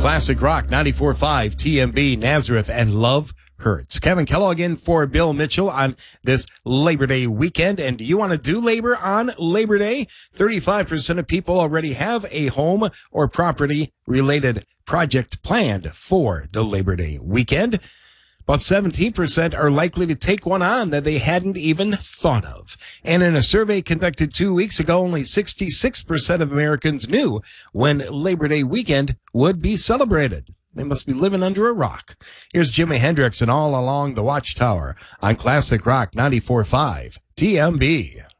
Classic Rock 94.5 TMB, Nazareth, and Love Hurts. Kevin Kellogg in for Bill Mitchell on this Labor Day weekend. And do you want to do labor on Labor Day? 35% of people already have a home or property-related project planned for the Labor Day weekend. About 17% are likely to take one on that they hadn't even thought of. And in a survey conducted 2 weeks ago, only 66% of Americans knew when Labor Day weekend would be celebrated. They must be living under a rock. Here's Jimi Hendrix and All Along the Watchtower on Classic Rock 94.5 TMB.